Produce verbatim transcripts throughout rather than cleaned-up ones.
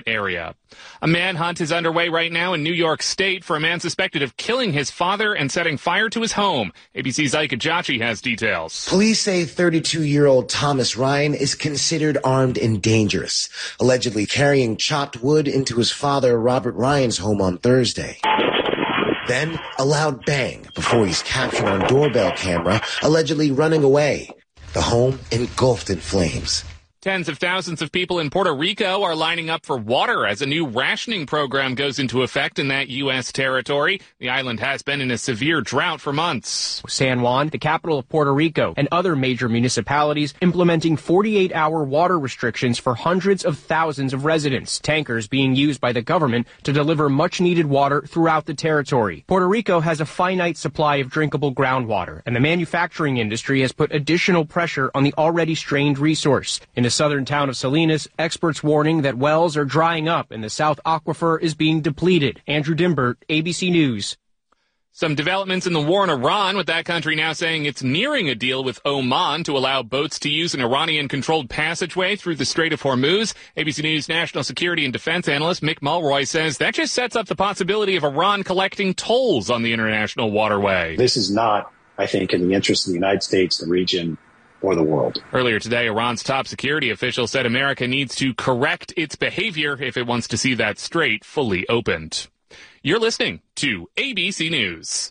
area. A manhunt is underway right now in New York State for a man suspected of killing his father and setting fire to his home. A B C's Ike Ajachi has details. Police say thirty-two-year-old Thomas Ryan is considered armed and dangerous, allegedly carrying chopped wood into his father Robert Ryan's home on Thursday. Then a loud bang before he's captured on doorbell camera, allegedly running away. The home engulfed in flames. Tens of thousands of people in Puerto Rico are lining up for water as a new rationing program goes into effect in that U S territory. The island has been in a severe drought for months. San Juan, the capital of Puerto Rico, and other major municipalities implementing forty-eight hour water restrictions for hundreds of thousands of residents, tankers being used by the government to deliver much-needed water throughout the territory. Puerto Rico has a finite supply of drinkable groundwater, and the manufacturing industry has put additional pressure on the already strained resource. In a southern town of Salinas, experts warning that wells are drying up and the South Aquifer is being depleted. Andrew Dimbert, A B C News. Some developments in the war in Iran, with that country now saying it's nearing a deal with Oman to allow boats to use an Iranian-controlled passageway through the Strait of Hormuz. A B C News national security and defense analyst Mick Mulroy says that just sets up the possibility of Iran collecting tolls on the international waterway. This is not, I think, in the interest of the United States, the region, or the world. Earlier today, Iran's top security official said America needs to correct its behavior if it wants to see that strait fully opened. You're listening to A B C News.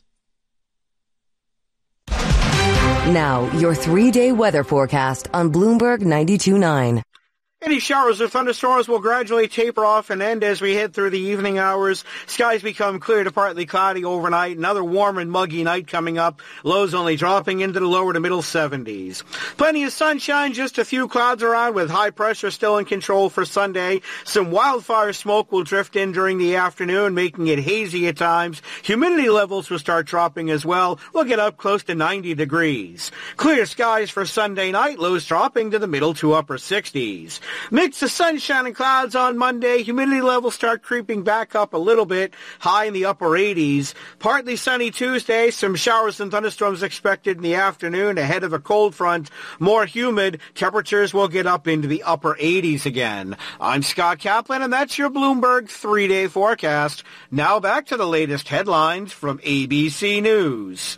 Now, your three-day weather forecast on Bloomberg ninety-two point nine. Any showers or thunderstorms will gradually taper off and end as we head through the evening hours. Skies become clear to partly cloudy overnight. Another warm and muggy night coming up. Lows only dropping into the lower to middle seventies. Plenty of sunshine, just a few clouds around with high pressure still in control for Sunday. Some wildfire smoke will drift in during the afternoon, making it hazy at times. Humidity levels will start dropping as well. We'll get up close to ninety degrees. Clear skies for Sunday night, lows dropping to the middle to upper sixties. Mix of sunshine and clouds on Monday. Humidity levels start creeping back up a little bit, high in the upper eighties. Partly sunny Tuesday. Some showers and thunderstorms expected in the afternoon ahead of a cold front. More humid. Temperatures will get up into the upper eighties again. I'm Scott Kaplan, and that's your Bloomberg three-day forecast. Now back to the latest headlines from A B C News.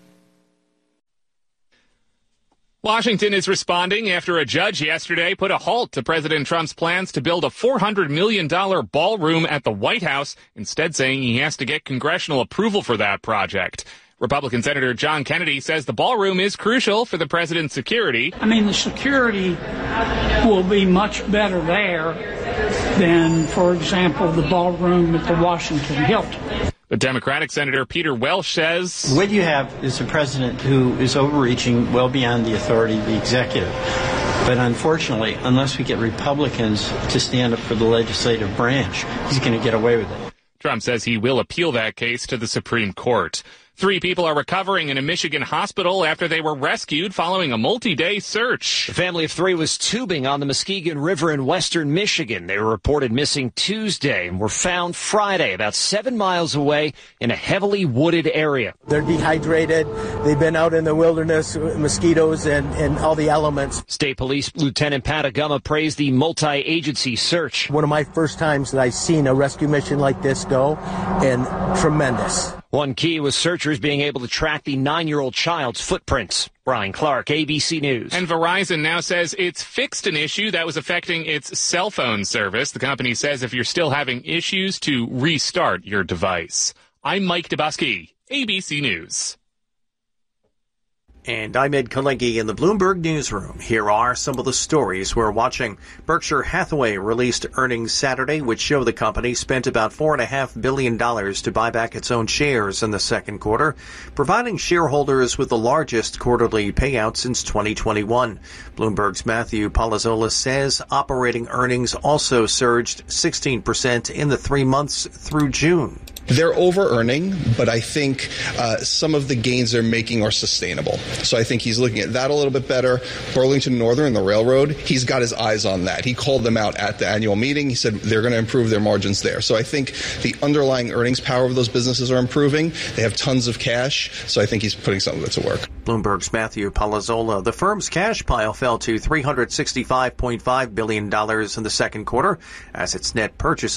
Washington is responding after a judge yesterday put a halt to President Trump's plans to build a four hundred million dollars ballroom at the White House, instead saying he has to get congressional approval for that project. Republican Senator John Kennedy says the ballroom is crucial for the president's security. I mean, the security will be much better there than, for example, the ballroom at the Washington Hilton. But Democratic Senator Peter Welch says what you have is a president who is overreaching well beyond the authority of the executive. But unfortunately, unless we get Republicans to stand up for the legislative branch, he's going to get away with it. Trump says he will appeal that case to the Supreme Court. Three people are recovering in a Michigan hospital after they were rescued following a multi-day search. The family of three was tubing on the Muskegon River in western Michigan. They were reported missing Tuesday and were found Friday about seven miles away in a heavily wooded area. They're dehydrated. They've been out in the wilderness, mosquitoes and, and all the elements. State Police Lieutenant Pat Agama praised the multi-agency search. One of my first times that I've seen a rescue mission like this go, and tremendous. One key was searchers being able to track the nine-year-old child's footprints. Brian Clark, A B C News. And Verizon now says it's fixed an issue that was affecting its cell phone service. The company says if you're still having issues, to restart your device. I'm Mike Dubusky, A B C News. And I'm Ed Kalegi in the Bloomberg Newsroom. Here are some of the stories we're watching. Berkshire Hathaway released earnings Saturday, which show the company spent about four point five billion dollars to buy back its own shares in the second quarter, providing shareholders with the largest quarterly payout since twenty twenty-one. Bloomberg's Matthew Palazzolo says operating earnings also surged sixteen percent in the three months through June. They're over-earning, but I think uh, some of the gains they're making are sustainable. So I think he's looking at that a little bit better. Burlington Northern, the railroad, he's got his eyes on that. He called them out at the annual meeting. He said they're going to improve their margins there. So I think the underlying earnings power of those businesses are improving. They have tons of cash, so I think he's putting some of it to work. Bloomberg's Matthew Palazzolo. The firm's cash pile fell to three hundred sixty-five point five billion dollars in the second quarter as its net purchase